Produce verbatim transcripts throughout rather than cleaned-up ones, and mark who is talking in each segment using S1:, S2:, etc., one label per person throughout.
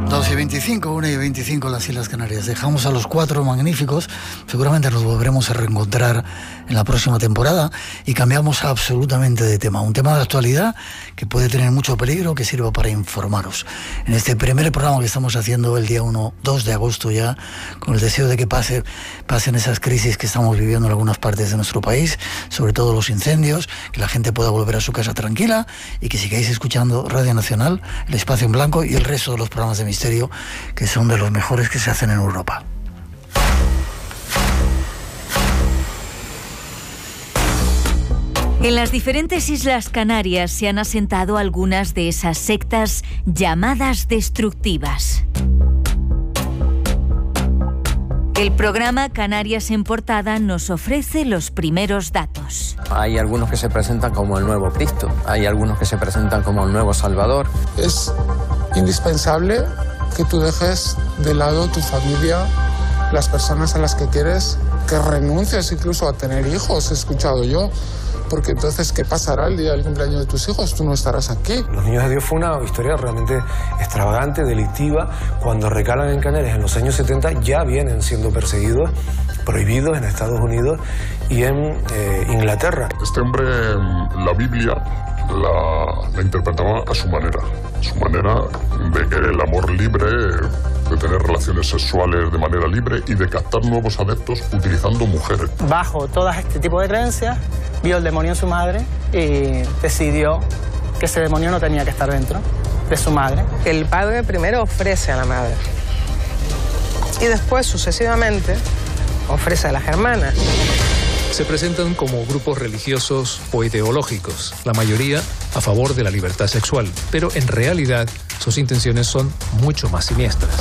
S1: dos y veinticinco, una y veinticinco en las Islas Canarias. Dejamos a los cuatro magníficos. Seguramente nos volveremos a reencontrar en la próxima temporada y cambiamos absolutamente de tema. Un tema de actualidad que puede tener mucho peligro, que sirva para informaros. En este primer programa que estamos haciendo el día uno, dos de agosto ya, con el deseo de que pase, pasen esas crisis que estamos viviendo en algunas partes de nuestro país, sobre todo los incendios, que la gente pueda volver a su casa tranquila y que sigáis escuchando Radio Nacional, El Espacio en Blanco y el resto de los programas de misterio, que son de los mejores que se hacen en Europa.
S2: En las diferentes Islas Canarias se han asentado algunas de esas sectas llamadas destructivas. El programa Canarias en Portada nos ofrece los primeros datos.
S3: Hay algunos que se presentan como el nuevo Cristo, hay algunos que se presentan como el nuevo Salvador.
S4: Es indispensable que tú dejes de lado tu familia, las personas a las que quieres, que renuncies incluso a tener hijos, he escuchado yo. Porque entonces, ¿qué pasará el día del cumpleaños de tus hijos? Tú no estarás aquí.
S5: Los Niños de Dios fue una historia realmente extravagante, delictiva. Cuando recalan en Canarias en los años setenta ya vienen siendo perseguidos, prohibidos en Estados Unidos y en eh, Inglaterra.
S6: Este hombre, la Biblia la, la interpretaba a su manera. Su manera de que el amor libre, de tener relaciones sexuales de manera libre y de captar nuevos adeptos utilizando mujeres.
S7: Bajo todo este tipo de creencias, vio el demonio en su madre y decidió que ese demonio no tenía que estar dentro de su madre.
S8: El padre primero ofrece a la madre y después, sucesivamente, ofrece a las hermanas.
S9: Se presentan como grupos religiosos o ideológicos, la mayoría a favor de la libertad sexual, pero en realidad sus intenciones son mucho más siniestras.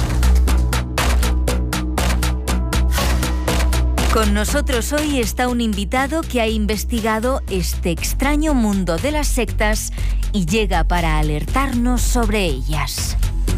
S2: Con nosotros hoy está un invitado que ha investigado este extraño mundo de las sectas y llega para alertarnos sobre ellas.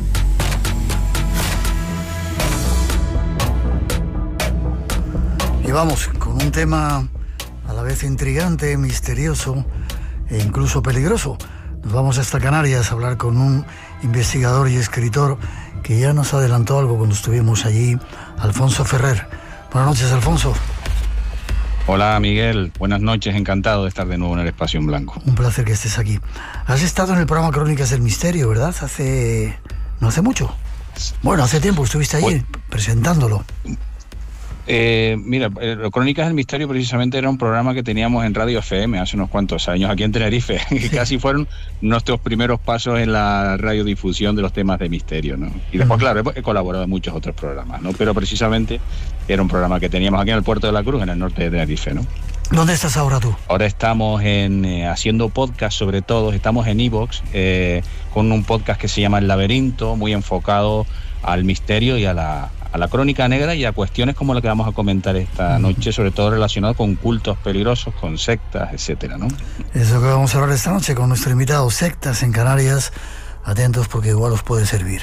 S1: Y vamos con un tema a la vez intrigante, misterioso e incluso peligroso. Nos vamos hasta Canarias a hablar con un investigador y escritor que ya nos adelantó algo cuando estuvimos allí, Alfonso Ferrer. Buenas noches, Alfonso.
S10: Hola, Miguel. Buenas noches. Encantado de estar de nuevo en el Espacio en Blanco.
S1: Un placer que estés aquí. Has estado en el programa Crónicas del Misterio, ¿verdad? Hace... no hace mucho. Bueno, hace tiempo estuviste allí bueno, presentándolo.
S10: Eh, mira, eh, Crónicas del Misterio precisamente era un programa que teníamos en Radio F M hace unos cuantos años aquí en Tenerife, que sí. Casi fueron nuestros primeros pasos en la radiodifusión de los temas de misterio, ¿no? Y después, uh-huh. claro, he, he colaborado en muchos otros programas, ¿no? Pero precisamente era un programa que teníamos aquí en el Puerto de la Cruz, en el norte de Tenerife, ¿no?
S1: ¿Dónde estás ahora tú?
S10: Ahora estamos en, eh, haciendo podcast, sobre todo, estamos en iVoox, eh, con un podcast que se llama El Laberinto, muy enfocado al misterio y a la... a la crónica negra y a cuestiones como la que vamos a comentar esta noche, sobre todo relacionado con cultos peligrosos, con sectas, etcétera, ¿no?
S1: Eso que vamos a hablar esta noche con nuestro invitado, sectas en Canarias. Atentos porque igual os puede servir.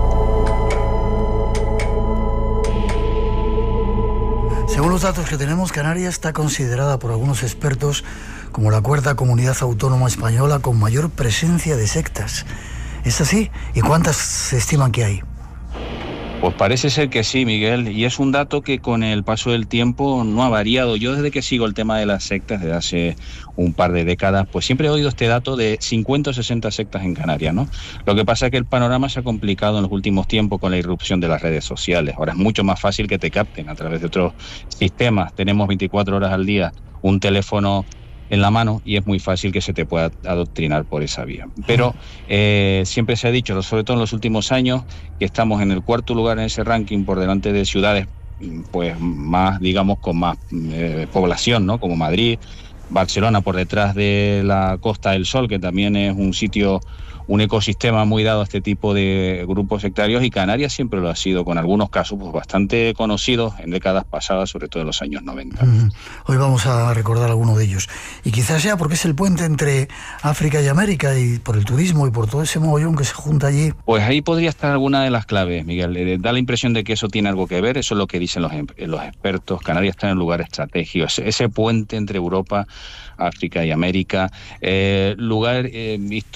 S1: Según los datos que tenemos, Canarias está considerada por algunos expertos como la cuarta comunidad autónoma española con mayor presencia de sectas. ¿Es así? ¿Y cuántas se estiman que hay?
S10: Pues parece ser que sí, Miguel, y es un dato que con el paso del tiempo no ha variado. Yo desde que sigo el tema de las sectas, desde hace un par de décadas, pues siempre he oído este dato de cincuenta o sesenta sectas en Canarias, ¿no? Lo que pasa es que el panorama se ha complicado en los últimos tiempos con la irrupción de las redes sociales. Ahora es mucho más fácil que te capten a través de otros sistemas. Tenemos veinticuatro horas al día un teléfono en la mano y es muy fácil que se te pueda adoctrinar por esa vía. Pero eh, siempre se ha dicho, sobre todo en los últimos años, que estamos en el cuarto lugar en ese ranking por delante de ciudades pues más, digamos, con más eh, población, ¿no? Como Madrid, Barcelona, por detrás de la Costa del Sol, que también es un sitio, un ecosistema muy dado a este tipo de grupos sectarios, y Canarias siempre lo ha sido, con algunos casos pues, bastante conocidos en décadas pasadas, sobre todo en los años noventa.
S1: Mm. Hoy vamos a recordar alguno de ellos. Y quizás sea porque es el puente entre África y América, y por el turismo y por todo ese mogollón que se junta allí.
S10: Pues ahí podría estar alguna de las claves, Miguel. Eh, da la impresión de que eso tiene algo que ver, eso es lo que dicen los, los expertos. Canarias está en un lugar estratégico, ese, ese puente entre Europa, África y América, eh, lugar eh,